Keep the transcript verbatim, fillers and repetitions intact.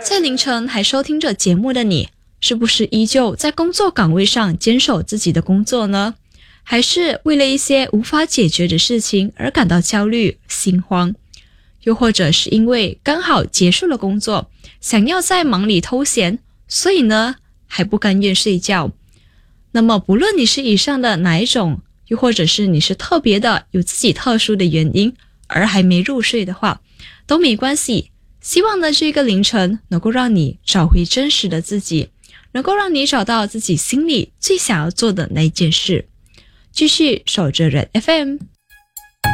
在凌晨还收听着节目的你，是不是依旧在工作岗位上坚守自己的工作呢？还是为了一些无法解决的事情而感到焦虑、心慌？又或者是因为刚好结束了工作，想要在忙里偷闲，所以呢还不甘愿睡觉？那么不论你是以上的哪一种，又或者是你是特别的有自己特殊的原因而还没入睡的话，都没关系。希望呢这个凌晨能够让你找回真实的自己，能够让你找到自己心里最想要做的那一件事。继续守着 Red F M。